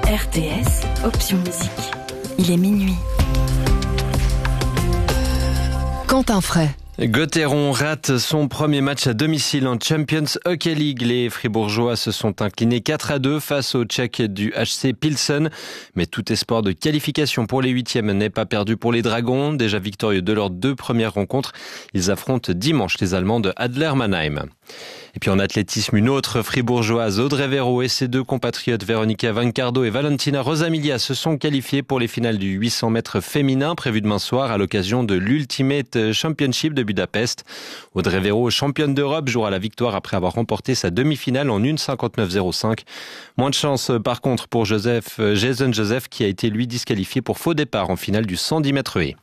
RTS, option musique. Il est minuit. Quentin Fray. Gauthieron rate son premier match à domicile en Champions Hockey League. Les Fribourgeois se sont inclinés 4-2 face aux Tchèques du HC Pilsen. Mais tout espoir de qualification pour les huitièmes n'est pas perdu pour les Dragons. Déjà victorieux de leurs 2 premières rencontres, ils affrontent dimanche les Allemands de Adler Mannheim. Et puis en athlétisme, une autre fribourgeoise, Audrey Véro, et ses 2 compatriotes Veronica Vancardo et Valentina Rosamilia se sont qualifiés pour les finales du 800 mètres féminin prévues demain soir à l'occasion de l'Ultimate Championship de Budapest. Audrey Véro, championne d'Europe, jouera la victoire après avoir remporté sa demi-finale en 1:59,05. Moins de chance par contre pour Jason Joseph qui a été lui disqualifié pour faux départ en finale du 110 mètres haies.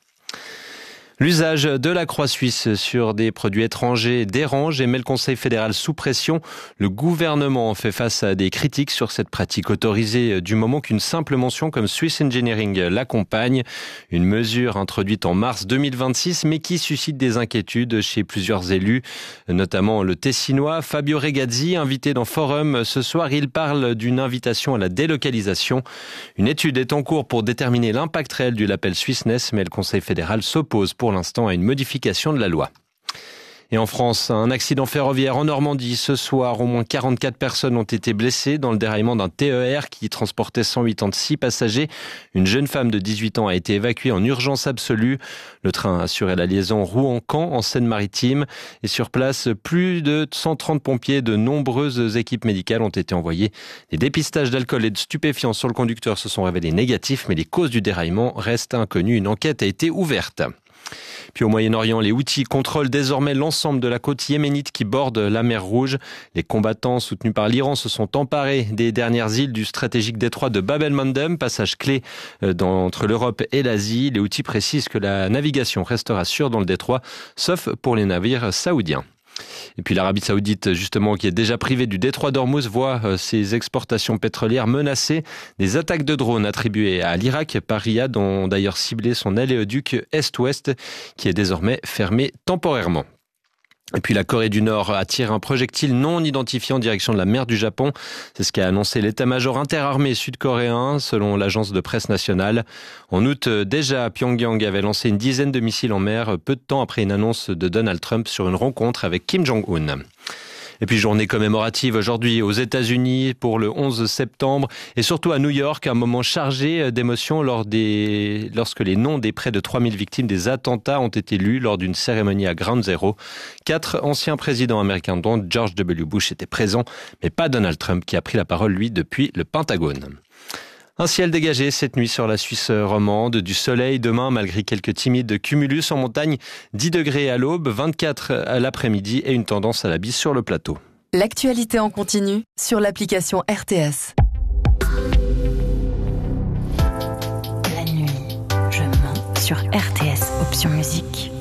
L'usage de la croix suisse sur des produits étrangers dérange et met le Conseil fédéral sous pression. Le gouvernement fait face à des critiques sur cette pratique autorisée du moment qu'une simple mention comme Swiss Engineering l'accompagne. Une mesure introduite en mars 2026 mais qui suscite des inquiétudes chez plusieurs élus, notamment le Tessinois Fabio Regazzi, invité dans Forum ce soir. Il parle d'une invitation à la délocalisation. Une étude est en cours pour déterminer l'impact réel du label Swissness, mais le Conseil fédéral s'oppose pour l'instant à une modification de la loi. Et en France, un accident ferroviaire en Normandie. Ce soir, au moins 44 personnes ont été blessées dans le déraillement d'un TER qui transportait 186 passagers. Une jeune femme de 18 ans a été évacuée en urgence absolue. Le train assurait la liaison Rouen-Caen en Seine-Maritime. Et sur place, plus de 130 pompiers, de nombreuses équipes médicales ont été envoyées. Les dépistages d'alcool et de stupéfiants sur le conducteur se sont révélés négatifs, mais les causes du déraillement restent inconnues. Une enquête a été ouverte. Puis au Moyen-Orient, les Houthis contrôlent désormais l'ensemble de la côte yéménite qui borde la mer Rouge. Les combattants soutenus par l'Iran se sont emparés des dernières îles du stratégique détroit de Bab el-Mandeb, passage clé entre l'Europe et l'Asie. Les Houthis précisent que la navigation restera sûre dans le détroit, sauf pour les navires saoudiens. Et puis l'Arabie Saoudite, justement, qui est déjà privée du détroit d'Ormuz, voit ses exportations pétrolières menacées. Des attaques de drones attribuées à l'Irak par Riyad ont d'ailleurs ciblé son oléoduc Est-Ouest, qui est désormais fermé temporairement. Et puis la Corée du Nord attire un projectile non identifié en direction de la mer du Japon. C'est ce qu'a annoncé l'état-major interarmé sud-coréen, selon l'agence de presse nationale. En août, déjà, Pyongyang avait lancé une dizaine de missiles en mer, peu de temps après une annonce de Donald Trump sur une rencontre avec Kim Jong-un. Et puis journée commémorative aujourd'hui aux États-Unis pour le 11 septembre et surtout à New York, un moment chargé d'émotions lorsque les noms des près de 3000 victimes des attentats ont été lus lors d'une cérémonie à Ground Zero. 4 anciens présidents américains dont George W. Bush étaient présents, mais pas Donald Trump qui a pris la parole lui depuis le Pentagone. Un ciel dégagé cette nuit sur la Suisse romande, du soleil demain malgré quelques timides cumulus en montagne, 10 degrés à l'aube, 24 à l'après-midi et une tendance à la bise sur le plateau. L'actualité en continu sur l'application RTS. La nuit, je mens sur RTS, option musique.